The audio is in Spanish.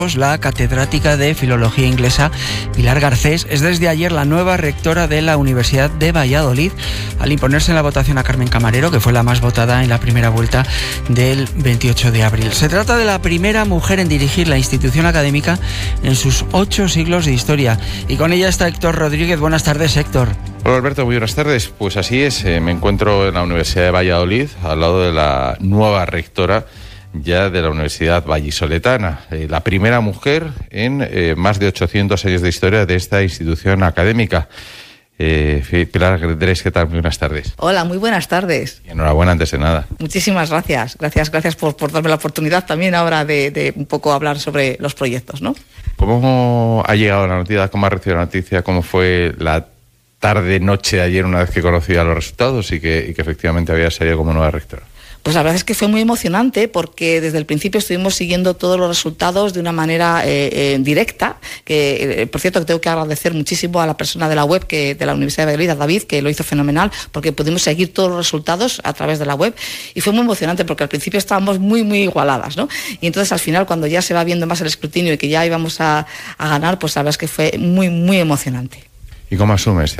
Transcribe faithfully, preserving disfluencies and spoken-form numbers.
La catedrática de Filología Inglesa, Pilar Garcés, es desde ayer la nueva rectora de la Universidad de Valladolid, al imponerse en la votación a Carmen Camarero, que fue la más votada en la primera vuelta del veintiocho de abril. Se trata de la primera mujer en dirigir la institución académica en sus ocho siglos de historia. Y con ella está Héctor Rodríguez. Buenas tardes, Héctor. Hola Alberto, muy buenas tardes. Pues así es, eh, me encuentro en la Universidad de Valladolid, al lado de la nueva rectora ya de la Universidad Vallisoletana, eh, la primera mujer en eh, más de ochocientos años de historia de esta institución académica. Eh, Pilar Garcés, ¿qué tal? Muy buenas tardes. Hola, muy buenas tardes. Y enhorabuena antes de nada. Muchísimas gracias. Gracias, gracias por, por darme la oportunidad también ahora de, de un poco hablar sobre los proyectos, ¿no? ¿Cómo ha llegado la noticia? ¿Cómo ha recibido la noticia? ¿Cómo fue la tarde, noche de ayer una vez que conocía los resultados y que, y que efectivamente había salido como nueva rectora? Pues la verdad es que fue muy emocionante porque desde el principio estuvimos siguiendo todos los resultados de una manera eh, eh, directa, que eh, por cierto que tengo que agradecer muchísimo a la persona de la web que de la Universidad de Valladolid, a David, que lo hizo fenomenal, porque pudimos seguir todos los resultados a través de la web y fue muy emocionante porque al principio estábamos muy muy igualadas, ¿no? Y entonces al final cuando ya se va viendo más el escrutinio y que ya íbamos a, a ganar, pues la verdad es que fue muy muy emocionante. ¿Y cómo asumes